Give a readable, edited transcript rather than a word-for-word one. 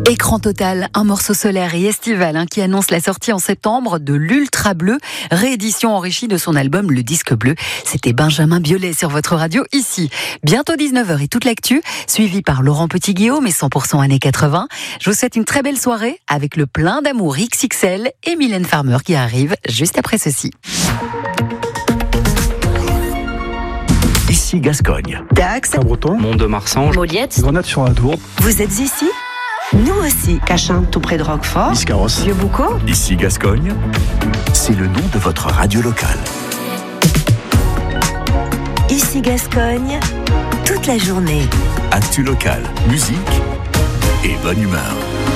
Écran total, un morceau solaire et estival qui annonce la sortie en septembre de l'Ultra Bleu, réédition enrichie de son album Le Disque Bleu. C'était Benjamin Biolay sur votre radio ici. Bientôt 19h et toute l'actu, suivi par Laurent Petit-Guillaume et 100% années 80. Je vous souhaite une très belle soirée avec le plein d'amour XXL et Mylène Farmer qui arrive juste après ceci. Ici Gascogne. Dax, Saint-Breton, Mont-de-Marsan, Moliette. Grenade-sur-la-Dourbe, Vous êtes ici? Nous aussi. Cachin, tout près de Roquefort. Biscarrosse. Vieux-Boucau. Ici Gascogne, c'est le nom de votre radio locale. Ici Gascogne, toute la journée. Actu locale, musique et bonne humeur.